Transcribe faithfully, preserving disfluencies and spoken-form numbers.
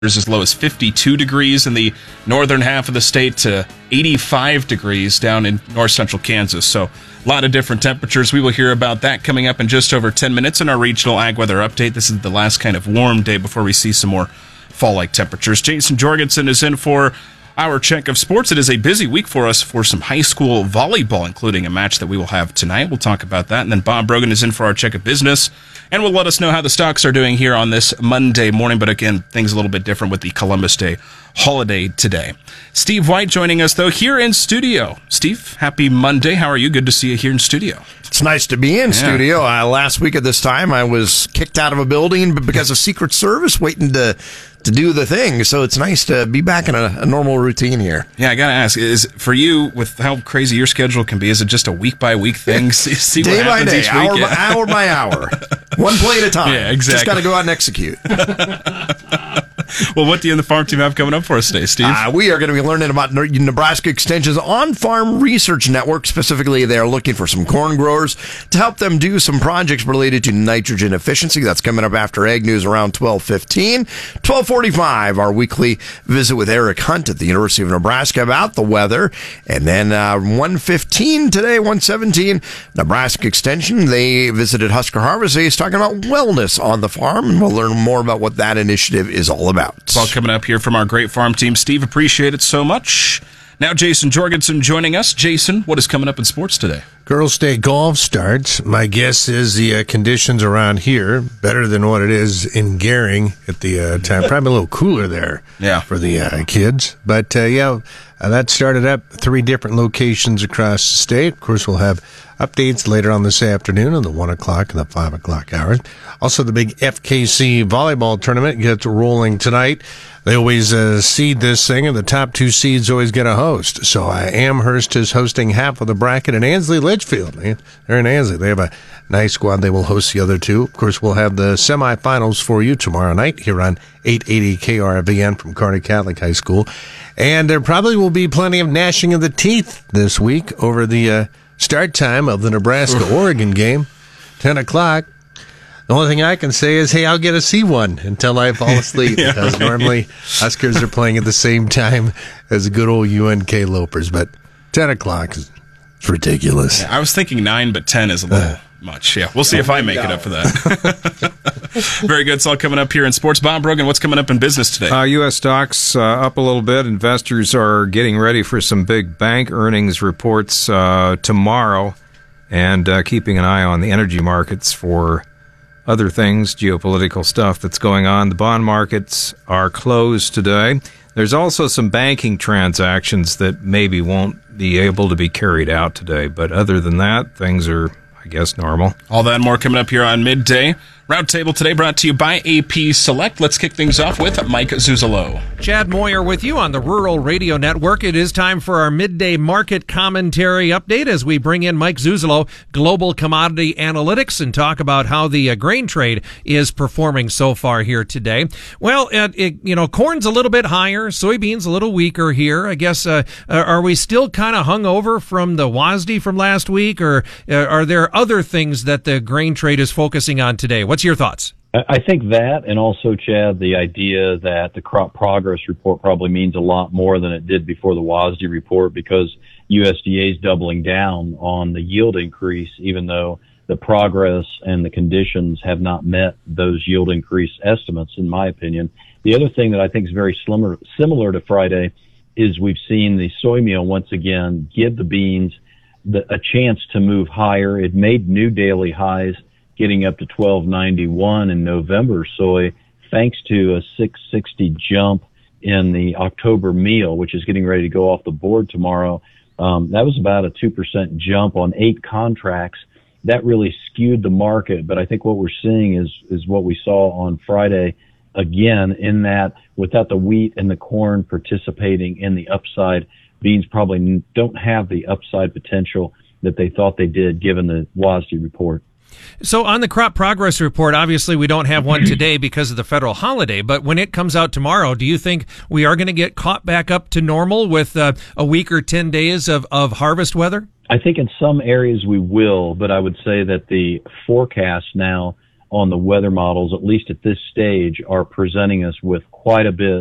as low as fifty-two degrees in the northern half of the state to eighty-five degrees down in north central Kansas. So a lot of different temperatures. We will hear about that coming up in just over ten minutes in our regional ag weather update. This is the last kind of warm day before we see some more fall-like temperatures. Jason Jorgensen is in for our check of sports. It is a busy week for us for some high school volleyball, including a match that we will have tonight. We'll talk about that. And then Bob Brogan is in for our check of business, and will let us know how the stocks are doing here on this Monday morning. But again, things a little bit different with the Columbus Day holiday today. Steve White joining us, though, here in studio. Steve, happy Monday. How are you? Good to see you here in studio. It's nice to be in yeah. studio. Uh, last week at this time, I was kicked out of a building because of Secret Service waiting to to do the thing. So it's nice to be back in a, a normal routine here. Yeah, I got to ask, is for you, with how crazy your schedule can be, is it just a week-by-week thing? See, see day what by happens day, each hour week? by hour by hour. One play at a time. Yeah, exactly. Just got to go out and execute. Well, what do you and the farm team have coming up for us today, Steve? Uh, we are going to be learning about Nebraska Extension's On-Farm Research Network. Specifically, they are looking for some corn growers to help them do some projects related to nitrogen efficiency. That's coming up after Ag News around twelve fifteen. twelve forty-five, our weekly visit with Eric Hunt at the University of Nebraska about the weather. And then uh, one fifteen today, one seventeen, Nebraska Extension. They visited Husker Harvest Days talking about wellness on the farm, and we'll learn more about what that initiative is all about. It's all coming up here from our great farm team. Steve, appreciate it so much. Now Jason Jorgensen joining us. Jason, what is coming up in sports today? Girls Day Golf starts. My guess is the uh, conditions around here better than what it is in Gering at the uh, time. Probably a little cooler there yeah. for the uh, kids. But, uh, yeah, uh, that started up three different locations across the state. Of course, we'll have updates later on this afternoon in the one o'clock and the five o'clock hours. Also, the big F K C volleyball tournament gets rolling tonight. They always uh, seed this thing, and the top two seeds always get a host. So uh, Amherst is hosting half of the bracket, and Ansley Litchfield, man, they're in Ansley. They have a nice squad. They will host the other two. Of course, we'll have the semifinals for you tomorrow night here on eight eighty K R V N from Kearney Catholic High School. And there probably will be plenty of gnashing of the teeth this week over the uh, start time of the Nebraska-Oregon game, ten o'clock. The only thing I can say is, hey, I'll get to see one until I fall asleep, yeah, because right. normally Huskers are playing at the same time as good old U N K Lopers, but ten o'clock is it's ridiculous. Yeah, I was thinking nine, but ten is a little uh, much. Yeah, we'll see if I make it up for that. Very good. It's all coming up here in sports. Bob Brogan, what's coming up in business today? Uh, U S stocks uh, up a little bit. Investors are getting ready for some big bank earnings reports uh, tomorrow, and uh, keeping an eye on the energy markets for other things, geopolitical stuff that's going on. The bond markets are closed today. There's also some banking transactions that maybe won't be able to be carried out today. But other than that, things are, I guess, normal. All that and more coming up here on Midday. Roundtable today brought to you by A P Select. Let's kick things off with Mike Zuzolo. Chad Moyer with you on the Rural Radio Network. It is time for our midday market commentary update as we bring in Mike Zuzolo, Global Commodity Analytics, and talk about how the uh, grain trade is performing so far here today. Well, it, it, you know, corn's a little bit higher, soybeans a little weaker here. I guess, uh, are we still kind of hung over from the W A S D from last week, or uh, are there other things that the grain trade is focusing on today? What's your thoughts? I think that, and also, Chad, the idea that the crop progress report probably means a lot more than it did before the W A S D report, because U S D A is doubling down on the yield increase, even though the progress and the conditions have not met those yield increase estimates, in my opinion. The other thing that I think is very similar, similar to Friday is we've seen the soy meal once again give the beans the, a chance to move higher. It made new daily highs, getting up to twelve ninety-one in November soy, thanks to a six sixty jump in the October meal, which is getting ready to go off the board tomorrow. Um, that was about a two percent jump on eight contracts. That really skewed the market, but I think what we're seeing is, is what we saw on Friday again, in that without the wheat and the corn participating in the upside, beans probably don't have the upside potential that they thought they did given the W A S D report. So on the crop progress report, obviously we don't have one today because of the federal holiday, but when it comes out tomorrow, do you think we are going to get caught back up to normal with uh, a week or ten days of, of harvest weather? I think in some areas we will, but I would say that the forecasts now on the weather models, at least at this stage, are presenting us with quite a bit